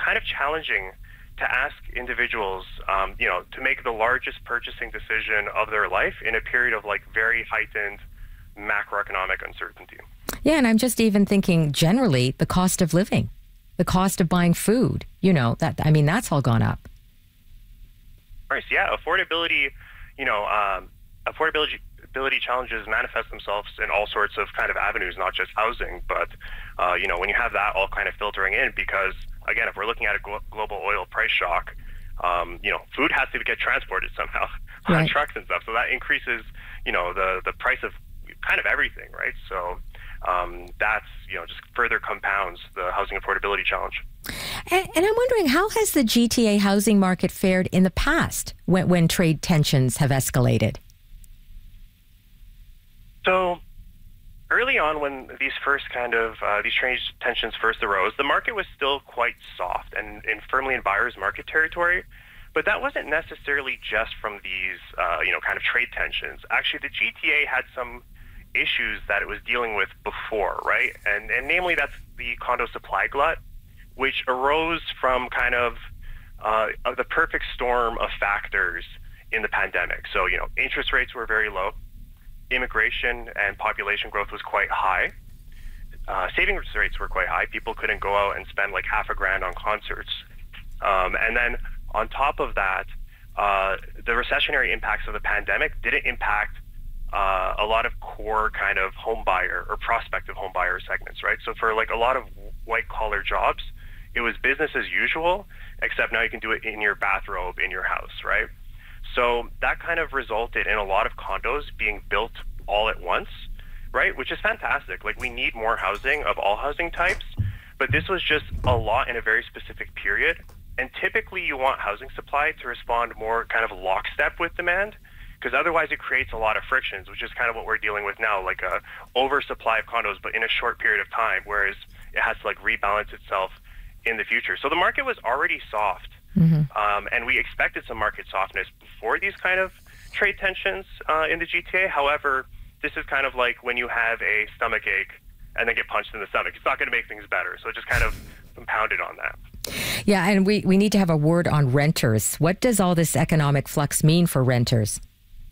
kind of challenging to ask individuals, to make the largest purchasing decision of their life in a period of like very heightened macroeconomic uncertainty. Yeah, and I'm just even thinking generally the cost of living, the cost of buying food, that's all gone up. Right. So yeah, affordability challenges manifest themselves in all sorts of kind of avenues, not just housing, but, when you have that all kind of filtering in, because again, if we're looking at a global oil price shock, food has to get transported somehow on trucks and stuff. So that increases, the price of kind of everything, right? So that's, just further compounds the housing affordability challenge. And I'm wondering, how has the GTA housing market fared in the past when trade tensions have escalated? So early on, when these first these trade tensions first arose, the market was still quite soft and firmly in buyer's market territory. But that wasn't necessarily just from these, kind of trade tensions. Actually, the GTA had some issues that it was dealing with before, right? And namely, that's the condo supply glut, which arose from kind of the perfect storm of factors in the pandemic. So, interest rates were very low. Immigration and population growth was quite high. Savings rates were quite high. People couldn't go out and spend like $1,000 on concerts. And then on top of that, the recessionary impacts of the pandemic didn't impact a lot of core kind of home buyer or prospective home buyer segments, right? So for like a lot of white collar jobs, it was business as usual, except now you can do it in your bathrobe in your house, right? So that kind of resulted in a lot of condos being built all at once, right? Which is fantastic. Like, we need more housing of all housing types, but this was just a lot in a very specific period. And typically you want housing supply to respond more kind of lockstep with demand, because otherwise it creates a lot of frictions, which is kind of what we're dealing with now, like a oversupply of condos, but in a short period of time, whereas it has to like rebalance itself in the future. So the market was already soft. And we expected some market softness before these kind of trade tensions in the GTA. However, this is kind of like when you have a stomach ache and then get punched in the stomach. It's not going to make things better. So it just kind of compounded on that. Yeah, and we need to have a word on renters. What does all this economic flux mean for renters?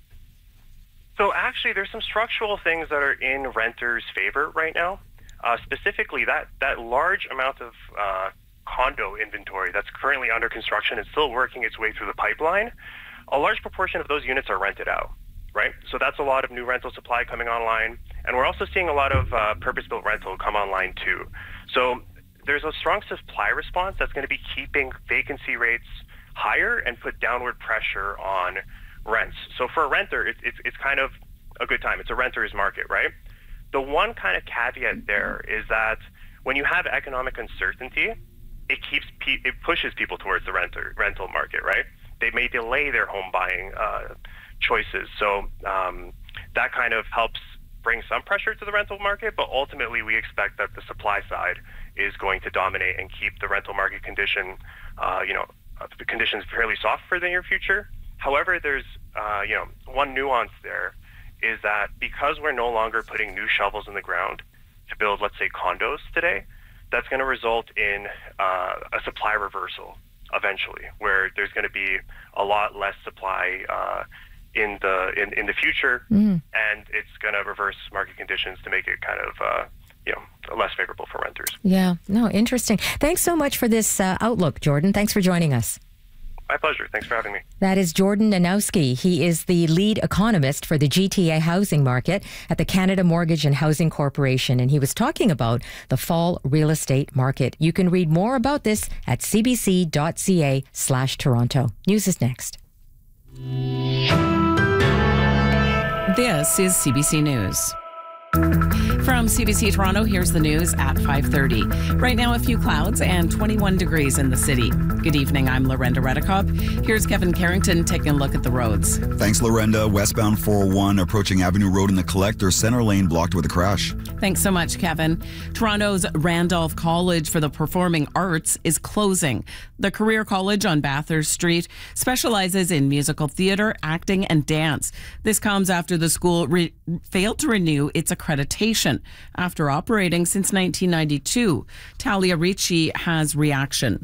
So actually, there's some structural things that are in renters' favor right now. Specifically, that large amount of condo inventory that's currently under construction and still working its way through the pipeline, a large proportion of those units are rented out, right? So that's a lot of new rental supply coming online. And we're also seeing a lot of purpose-built rental come online too. So there's a strong supply response that's going to be keeping vacancy rates higher and put downward pressure on rents. So for a renter, it's kind of a good time. It's a renter's market, right? The one kind of caveat there is that when you have economic uncertainty, it pushes people towards the rental market, right? They may delay their home buying choices. So that kind of helps bring some pressure to the rental market, but ultimately we expect that the supply side is going to dominate and keep the rental market condition, the conditions fairly soft for the near future. However, there's, one nuance there is that because we're no longer putting new shovels in the ground to build, let's say, condos today, that's going to result in a supply reversal eventually, where there's going to be a lot less supply in the future, and it's going to reverse market conditions to make it kind of less favorable for renters. Yeah, no, interesting. Thanks so much for this outlook, Jordan. Thanks for joining us. My pleasure. Thanks for having me. That is Jordan Nanowski. He is the lead economist for the GTA housing market at the Canada Mortgage and Housing Corporation, and he was talking about the fall real estate market. You can read more about this at cbc.ca/Toronto. News is next. This is CBC News. From CBC Toronto, here's the news at 5:30. Right now, a few clouds and 21 degrees in the city. Good evening, I'm Lorenda Redekop. Here's Kevin Carrington taking a look at the roads. Thanks, Lorenda. Westbound 401 approaching Avenue Road in the Collector, center lane blocked with a crash. Thanks so much, Kevin. Toronto's Randolph College for the Performing Arts is closing. The Career College on Bathurst Street specializes in musical theater, acting, and dance. This comes after the school failed to renew its accreditation after operating since 1992. Talia Ricci has reaction.